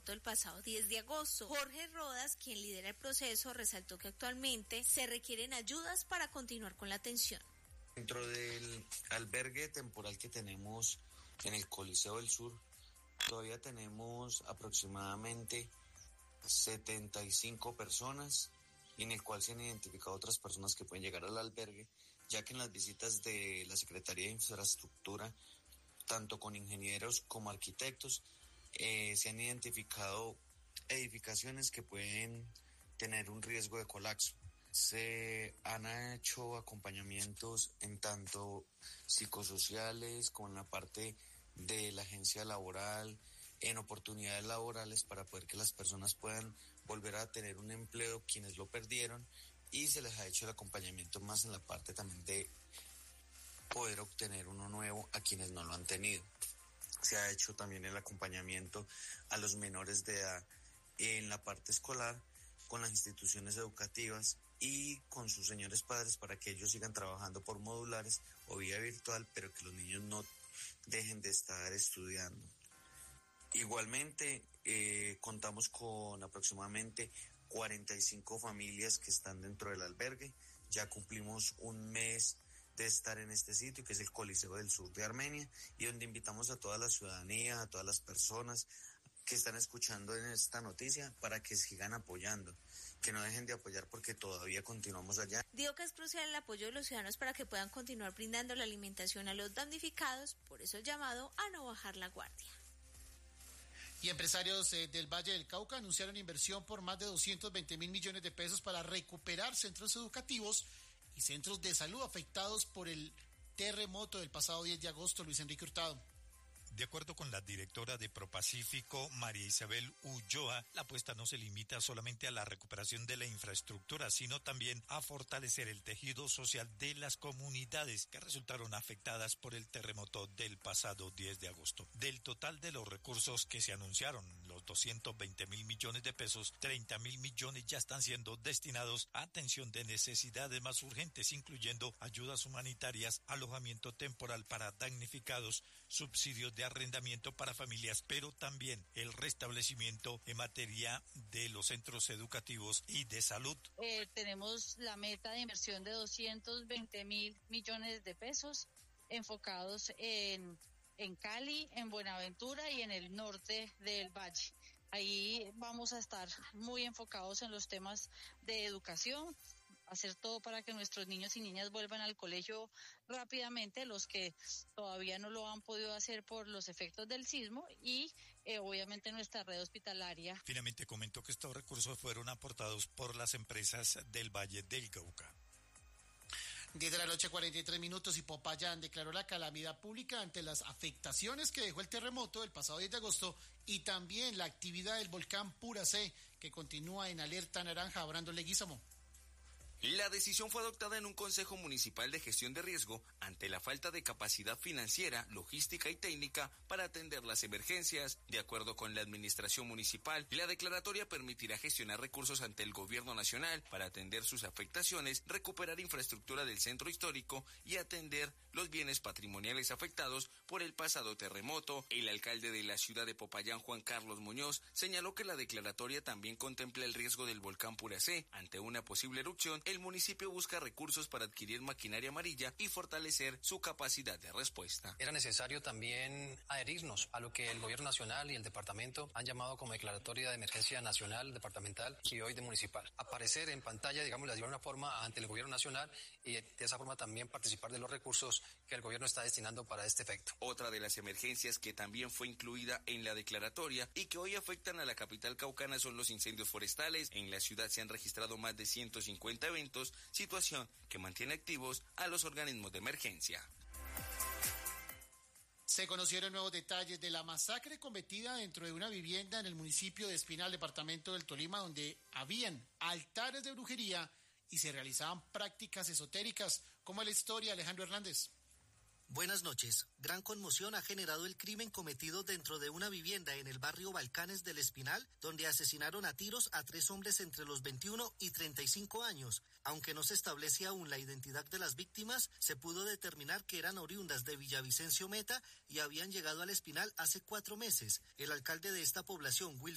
terremoto del pasado 10 de agosto. Jorge Rodas, quien lidera el proceso, resaltó que actualmente se requieren ayudas para continuar con la atención. Dentro del albergue temporal que tenemos en el Coliseo del Sur, todavía tenemos aproximadamente 75 personas, en el cual se han identificado otras personas que pueden llegar al albergue, ya que en las visitas de la Secretaría de Infraestructura, tanto con ingenieros como arquitectos, se han identificado edificaciones que pueden tener un riesgo de colapso. Se han hecho acompañamientos en tanto psicosociales como en la parte de la agencia laboral, en oportunidades laborales para poder que las personas puedan volver a tener un empleo quienes lo perdieron, y se les ha hecho el acompañamiento más en la parte también de poder obtener uno nuevo a quienes no lo han tenido. Se ha hecho también el acompañamiento a los menores de edad en la parte escolar con las instituciones educativas y con sus señores padres para que ellos sigan trabajando por modulares o vía virtual, pero que los niños no dejen de estar estudiando. Igualmente, contamos con aproximadamente 45 familias que están dentro del albergue. Ya cumplimos un mes de estar en este sitio, que es el Coliseo del Sur de Armenia, y donde invitamos a toda la ciudadanía, a todas las personas que están escuchando en esta noticia para que sigan apoyando, que no dejen de apoyar porque todavía continuamos allá. Dijo que es crucial el apoyo de los ciudadanos para que puedan continuar brindando la alimentación a los damnificados, por eso el llamado a no bajar la guardia. Y empresarios del Valle del Cauca anunciaron inversión por más de 220.000 millones de pesos para recuperar centros educativos y centros de salud afectados por el terremoto del pasado 10 de agosto, Luis Enrique Hurtado. De acuerdo con la directora de ProPacífico, María Isabel Ulloa, la apuesta no se limita solamente a la recuperación de la infraestructura, sino también a fortalecer el tejido social de las comunidades que resultaron afectadas por el terremoto del pasado 10 de agosto. Del total de los recursos que se anunciaron, los 220.000 millones de pesos, 30.000 millones ya están siendo destinados a atención de necesidades más urgentes, incluyendo ayudas humanitarias, alojamiento temporal para damnificados, subsidios de arrendamiento para familias, pero también el restablecimiento en materia de los centros educativos y de salud. Tenemos la meta de inversión de 220.000 millones de pesos enfocados en Cali, en Buenaventura y en el norte del Valle. Ahí vamos a estar muy enfocados en los temas de educación, hacer todo para que nuestros niños y niñas vuelvan al colegio rápidamente, los que todavía no lo han podido hacer por los efectos del sismo, y obviamente nuestra red hospitalaria. Finalmente comentó que estos recursos fueron aportados por las empresas del Valle del Cauca. 10 de la noche, 43 minutos, y Popayán declaró la calamidad pública ante las afectaciones que dejó el terremoto del pasado 10 de agosto y también la actividad del volcán Puracé, que continúa en alerta naranja. Brando Leguízamo. La decisión fue adoptada en un Consejo Municipal de Gestión de Riesgo ante la falta de capacidad financiera, logística y técnica para atender las emergencias. De acuerdo con la administración municipal, la declaratoria permitirá gestionar recursos ante el gobierno nacional para atender sus afectaciones, recuperar infraestructura del centro histórico y atender los bienes patrimoniales afectados por el pasado terremoto. El alcalde de la ciudad de Popayán, Juan Carlos Muñoz, señaló que la declaratoria también contempla el riesgo del volcán Puracé. Ante una posible erupción, el municipio busca recursos para adquirir maquinaria amarilla y fortalecer su capacidad de respuesta. Era necesario también adherirnos a lo que el gobierno nacional y el departamento han llamado como declaratoria de emergencia nacional, departamental y hoy de municipal. Aparecer en pantalla, digamos, de alguna forma ante el gobierno nacional y de esa forma también participar de los recursos que el gobierno está destinando para este efecto. Otra de las emergencias que también fue incluida en la declaratoria y que hoy afectan a la capital caucana son los incendios forestales. En la ciudad se han registrado más de 150 eventos, situación que mantiene activos a los organismos de emergencia. Se conocieron nuevos detalles de la masacre cometida dentro de una vivienda en el municipio de Espinal, departamento del Tolima, donde habían altares de brujería y se realizaban prácticas esotéricas. ¿Cómo es la historia, Alejandro Hernández? Buenas noches. Gran conmoción ha generado el crimen cometido dentro de una vivienda en el barrio Balcanes del Espinal, donde asesinaron a tiros a 3 hombres entre los 21 y 35 años. Aunque no se establece aún la identidad de las víctimas, se pudo determinar que eran oriundas de Villavicencio Meta y habían llegado al Espinal hace 4 meses. El alcalde de esta población, Wilson